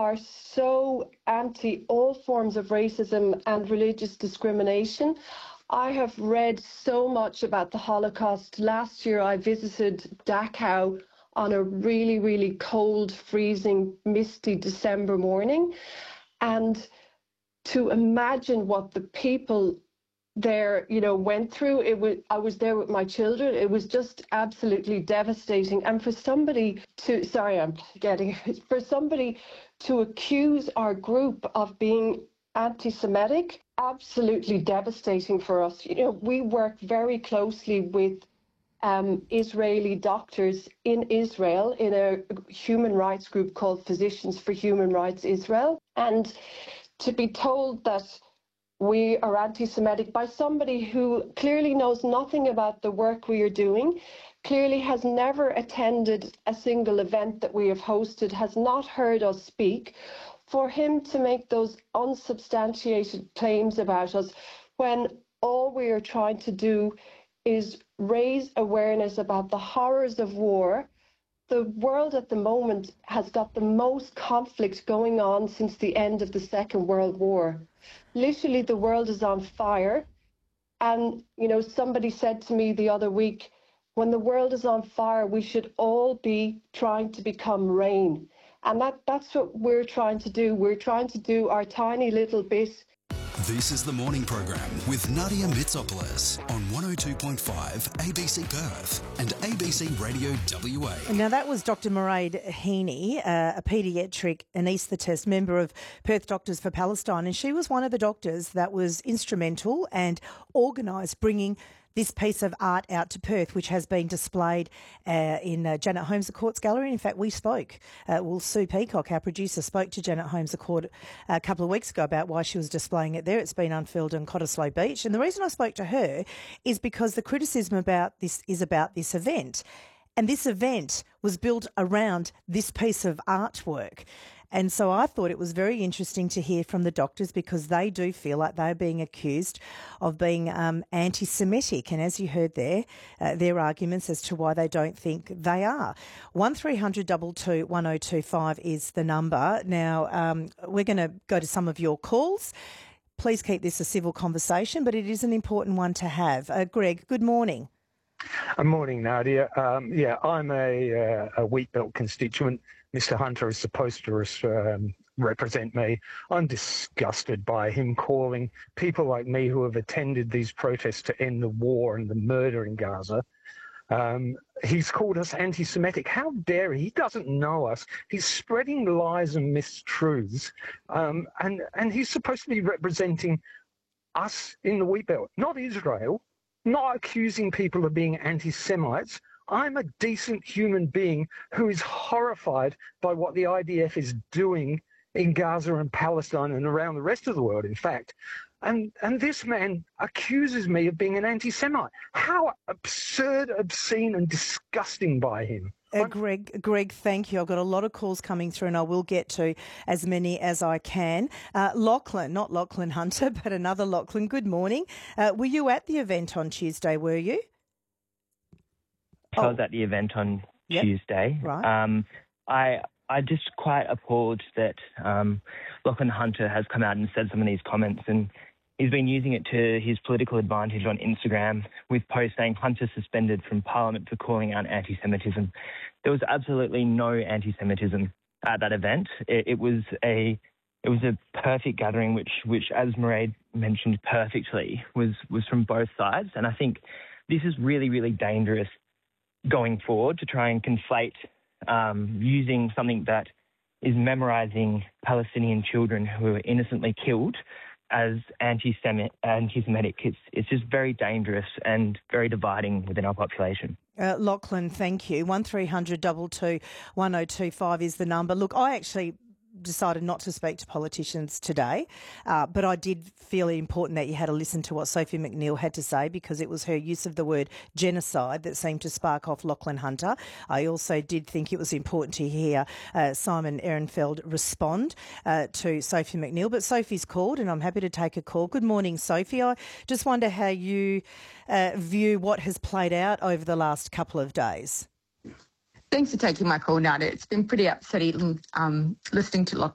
are so anti all forms of racism and religious discrimination. I have read so much about the Holocaust. Last year I visited Dachau on a really, really cold, freezing, misty December morning. And to imagine what the people there, went through, I was there with my children. It was just absolutely devastating. And for somebody to accuse our group of being anti-Semitic, absolutely devastating for us. We work very closely with Israeli doctors in Israel in a human rights group called Physicians for Human Rights Israel. And to be told that we are anti-Semitic by somebody who clearly knows nothing about the work we are doing, clearly has never attended a single event that we have hosted, has not heard us speak, for him to make those unsubstantiated claims about us when all we are trying to do is raise awareness about the horrors of war. The world at the moment has got the most conflict going on since the end of the Second World War. Literally, the world is on fire. And, somebody said to me the other week, when the world is on fire, we should all be trying to become rain. And that's what we're trying to do. We're trying to do our tiny little bit. This is the morning program with Nadia Mitsopoulos on 102.5 ABC Perth and ABC Radio WA. Now that was Dr. Mairead Heaney, a paediatric anaesthetist, member of Perth Doctors for Palestine, and she was one of the doctors that was instrumental and organised bringing this piece of art out to Perth, which has been displayed in Janet Holmes Court's gallery. In fact, we spoke. Sue Peacock, our producer, spoke to Janet Holmes Court a couple of weeks ago about why she was displaying it there. It's been unfurled on Cottesloe Beach. And the reason I spoke to her is because the criticism about this is about this event. And this event was built around this piece of artwork. And so I thought it was very interesting to hear from the doctors because they do feel like they're being accused of being anti-Semitic. And as you heard there, their arguments as to why they don't think they are. 1300 22 1025 is the number. Now, we're going to go to some of your calls. Please keep this a civil conversation, but it is an important one to have. Greg, good morning. Good morning, Nadia. I'm a Wheatbelt constituent. Mr. Hunter is supposed to represent me. I'm disgusted by him calling people like me who have attended these protests to end the war and the murder in Gaza. He's called us anti-Semitic. How dare he? He doesn't know us. He's spreading lies and mistruths. And he's supposed to be representing us in the Wheatbelt, not Israel, not accusing people of being anti-Semites. I'm a decent human being who is horrified by what the IDF is doing in Gaza and Palestine and around the rest of the world, in fact. And this man accuses me of being an anti-Semite. How absurd, obscene and disgusting by him. Greg, thank you. I've got a lot of calls coming through and I will get to as many as I can. Lachlan, not Lachlan Hunter, but another Lachlan, good morning. Were you at the event on Tuesday, were you? I was at the event on Tuesday. Right. I just quite appalled that Lachlan Hunter has come out and said some of these comments, and he's been using it to his political advantage on Instagram with posts saying Hunter suspended from Parliament for calling out anti-Semitism. There was absolutely no anti-Semitism at that event. It was a perfect gathering, which as Mairead mentioned perfectly, was from both sides. And I think this is really, really dangerous going forward to try and conflate using something that is memorising Palestinian children who were innocently killed as anti-Semitic. It's just very dangerous and very dividing within our population. Lachlan, thank you. 1300 22 1025 is the number. Look, I actually decided not to speak to politicians today, but I did feel it important that you had to listen to what Sophie McNeill had to say because it was her use of the word genocide that seemed to spark off Lachlan Hunter. I also did think it was important to hear Simon Ehrenfeld respond to Sophie McNeill, but Sophie's called and I'm happy to take a call. Good morning, Sophie. I just wonder how you view what has played out over the last couple of days. Thanks for taking my call, Nadia. It's been pretty upsetting listening to